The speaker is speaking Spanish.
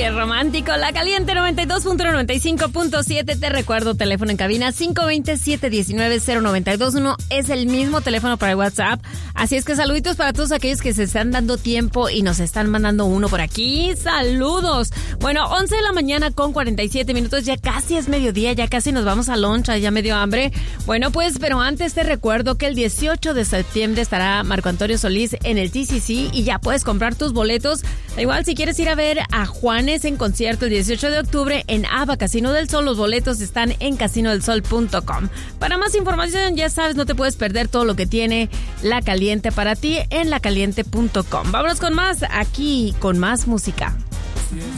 qué romántico. La Caliente 92.95.7. Te recuerdo, teléfono en cabina 520-719-0921. Es el mismo teléfono para el WhatsApp. Así es que saluditos para todos aquellos que se están dando tiempo y nos están mandando uno por aquí. ¡Saludos! Bueno, 11 de la mañana con 47 minutos. Ya casi es mediodía, ya casi nos vamos a lunch. Ya me dio hambre. Bueno, pues, pero antes te recuerdo que el 18 de septiembre estará Marco Antonio Solís en el TCC y ya puedes comprar tus boletos. Da igual, si quieres ir a ver a Juanes en concierto el 18 de octubre en ABA Casino del Sol, los boletos están en casinodelsol.com. Para más información, ya sabes, no te puedes perder todo lo que tiene La Caliente para ti en lacaliente.com. Vámonos con más, aquí con más música.